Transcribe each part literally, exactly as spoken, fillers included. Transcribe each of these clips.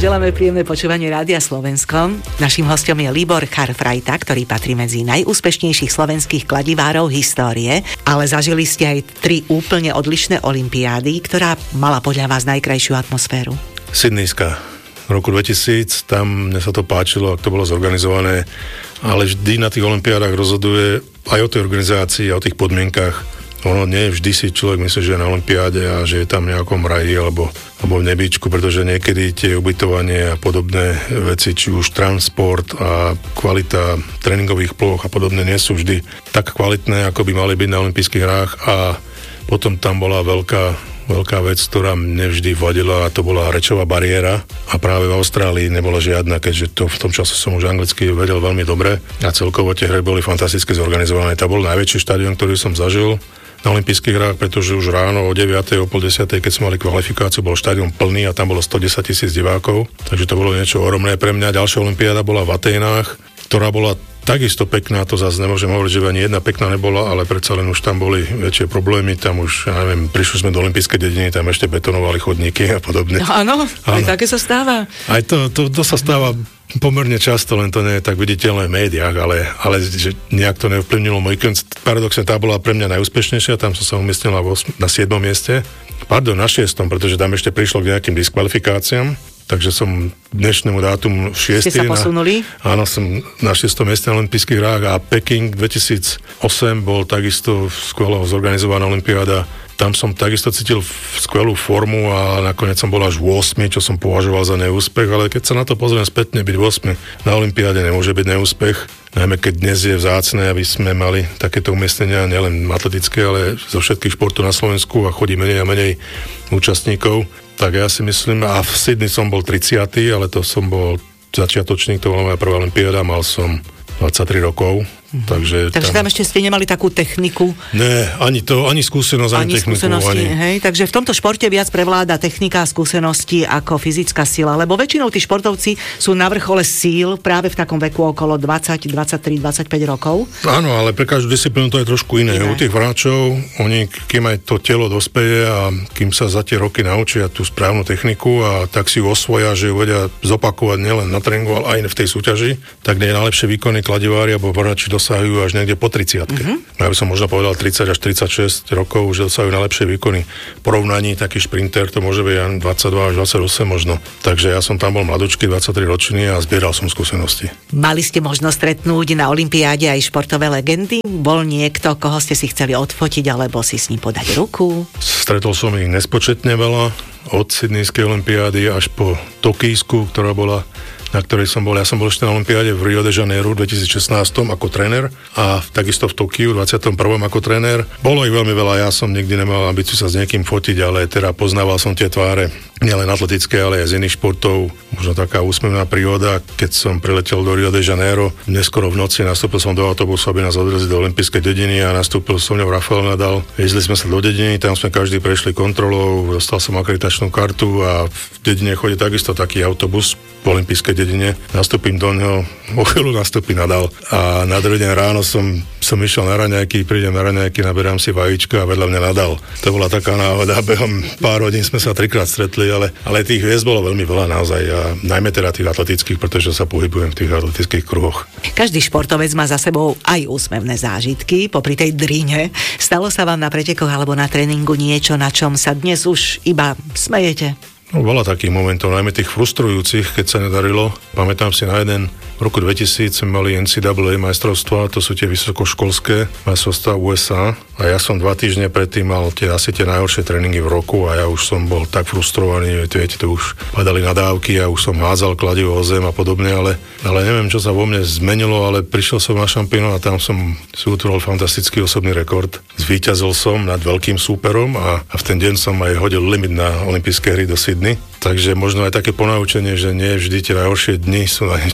Želáme príjemné počúvanie Rádia Slovensko. Naším hostom je Libor Charfrajta, ktorý patrí medzi najúspešnejších slovenských kladivárov histórie, ale zažili ste aj tri úplne odlišné olympiády, ktorá mala podľa vás najkrajšiu atmosféru. Sydneyska v roku dvetisíc, tam mne sa to páčilo, ak to bolo zorganizované, ale vždy na tých olympiádach rozhoduje aj o tej organizácii a o tých podmienkach. Ono nie vždy si človek myslí, že je na olympiáde a že je tam v nejakom raji alebo, alebo v nebíčku, pretože niekedy tie ubytovanie a podobné veci, či už transport a kvalita tréningových ploch a podobne nie sú vždy tak kvalitné, ako by mali byť na olympijských hrách, a potom tam bola veľká Veľká vec, ktorá mne vždy vadila, a to bola rečová bariéra, a práve v Austrálii nebola žiadna, keďže to v tom čase som už anglicky vedel veľmi dobre a celkovo tie hry boli fantasticky zorganizované. To bol najväčší štadión, ktorý som zažil na olympijských hrách, pretože už ráno o deviatej, o pol desiatej, keď sme mali kvalifikáciu, bol štadión plný a tam bolo stodesať tisíc divákov, takže to bolo niečo ohromné pre mňa. Ďalšia olympiáda bola v Aténách, ktorá bola takisto pekná, to zase nemôžem hovoriť, že ani jedna pekná nebola, ale predsa len už tam boli väčšie problémy, tam už, ja neviem, prišli sme do olympijskej dediny, tam ešte betonovali chodníky a podobne. No, áno, aj také sa stáva. Aj to, to, to sa stáva pomerne často, len to nie je tak viditeľné v médiách, ale, ale že nejak to neovplyvnilo môj konc. Paradoxne, tá bola pre mňa najúspešnejšia, tam som sa umiestnil na siedmom mieste, pardon, na šiestom, pretože tam ešte prišlo k nejakým diskvalifikáciám. Takže som dnešnému dátumu šiestý. Ste sa posunuli? Na, áno, som na šiestom mieste na olympijských hrách, a Peking dvetisícosem bol takisto skvelo zorganizovaná olympiáda. Tam som takisto cítil skvelú formu a nakoniec som bol až ôsmy, čo som považoval za neúspech, ale keď sa na to pozriem spätne, byť ôsmy na olympiáde nemôže byť neúspech. Najmä keď dnes je vzácne, aby sme mali takéto umiestnenia nielen atletické, ale zo všetkých športov na Slovensku, a chodí menej a menej účastníkov. Tak ja si myslím, a v Sydney som bol tridsiaty, ale to som bol začiatočník, to bola moja prvá olympiáda, mal som dvadsaťtri rokov. Mm-hmm. Takže, takže tam... tam ešte ste nemali takú techniku? Nie, ani to, ani skúsenosť, ani, ani techniku. Skúsenosti, ani... hej? Takže v tomto športe viac prevláda technika a skúsenosti ako fyzická sila, lebo väčšinou tí športovci sú na vrchole síl práve v takom veku okolo dvadsať, dvadsaťtri, dvadsaťpäť rokov. Áno, ale pre každú disciplínu to je trošku iné. iné. U tých hráčov, oni, kým aj to telo dospeje a kým sa za tie roky naučia tú správnu techniku a tak si ju osvoja, že ju vedia zopakovať nielen na tréningu, ale aj v tej súťaži, tak nie je najlepšie výkony kladivári alebo hráči dosahujú až niekde po tridsiatke. Mm-hmm. Ja by som možno povedal tridsať až tridsaťšesť rokov, že dosahujú najlepšie výkony. V porovnaní taký šprinter to môže byť dvadsaťdva až dvadsaťosem možno. Takže ja som tam bol mladúčky, dvadsaťtri ročný, a zbieral som skúsenosti. Mali ste možnosť stretnúť na olympiáde aj športové legendy? Bol niekto, koho ste si chceli odfotiť alebo si s ním podať ruku? Stretol som ich nespočetne veľa, od Sydneyskej olympiády až po Tokijsku, ktorá bola, na ktorej som bol. Ja som bol ešte na olympiáde v Rio de Janeiro dvetisícšestnásť ako tréner a takisto v Tokiu dvadsiatom prvom ako tréner. Bolo ich veľmi veľa, ja som nikdy nemal ambíciu sa s niekým fotiť, ale teda poznával som tie tváre, nielen atletické, ale aj z iných športov. Možno taká úsmevná príhoda, keď som priletel do Rio de Janeiro, neskoro v noci nastúpil som do autobusu, aby nás odvezli do olympijskej dediny, a nastúpil som ňou Rafael Nadal. Jezdili sme sa do dediny, tam sme každý prešli kontrolou, dostal som akreditačnú kartu a v dedine chodí takisto taký autobus v olympijskej dedine. Nastúpim do neho, o chvíľu nastúpi Nadal a na druhý deň ráno som, som išiel na raňajky, prídem na raňajky, naberám si vajíčka a vedľa mňa Nadal. To bola taká náhoda, behom pár hodín sme sa trikrát stretli, ale, ale tých hviezd bolo veľmi veľa naozaj, a najmä teda tých atletických, pretože sa pohybujem v tých atletických kruhoch. Každý športovec má za sebou aj úsmevné zážitky, popri tej drine. Stalo sa vám na pretekoch alebo na tréningu niečo, na čom sa dnes už iba smejete? No, veľa takých momentov, najmä tých frustrujúcich, keď sa nedarilo. Pamätám si na jeden, v roku dvetisíc sme mali en cé á á majstrovstvá, to sú tie vysokoškolské majstrovstvá ú es á, a ja som dva týždne predtým mal tie, asi tie najhoršie tréningy v roku, a ja už som bol tak frustrovaný, viete, to už padali nadávky a už som hádzal kladivo o zem a podobne, ale, ale neviem, čo sa vo mne zmenilo, ale prišiel som na šampionát a tam som si utvoril fantastický osobný rekord. Zvíťazil som nad veľkým súperom a, a v ten deň som aj hodil limit na olympijské hry do Sydney. Takže možno aj také ponaučenie, že nie vždy tie najhoršie dni sú na niečo, na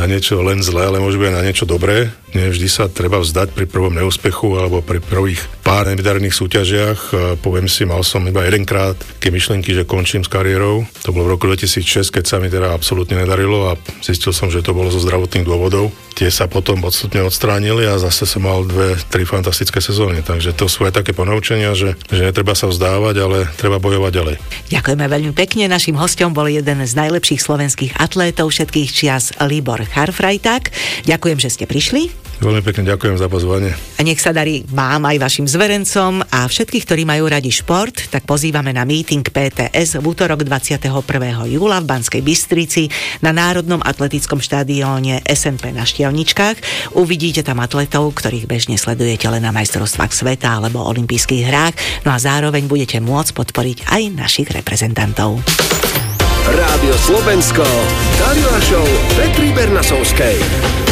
na niečo len zlé, ale môže byť aj na niečo dobré. Nie vždy sa treba vzdať pri prvom neúspechu alebo pri prvých pár nevydarených súťažiach. Poviem si, mal som iba jedenkrát také myšlenky, že končím s kariérou. To bolo v roku dvetisícšesť, keď sa mi teda absolútne nedarilo a zistil som, že to bolo zo zdravotných dôvodov. Tie sa potom odstupne odstránili a zase som mal dve, tri fantastické sezóny. Takže to sú aj také ponaučenia, že, že netreba sa vzdávať, ale treba bojovať ďalej. Ďakujeme veľmi pekne. Naším hosťom bol jeden z najlepších slovenských atlétov všetkých čias, Libor Charfrajták. Ďakujem, že ste prišli. Veľmi pekne ďakujem za pozvanie. A nech sa darí vám aj vašim zverencom a všetkých, ktorí majú radi šport, tak pozývame na meeting pé té es v útorok dvadsiateho prvého júla v Banskej Bystrici na Národnom atletickom štadióne es en pé na Štiavničkách. Uvidíte tam atletov, ktorých bežne sledujete len na majstrovstvách sveta alebo olympijských hrách, no a zároveň budete môcť podporiť aj našich reprezentantov. Rádio Slovensko, Talila show Petry Bernasovskej.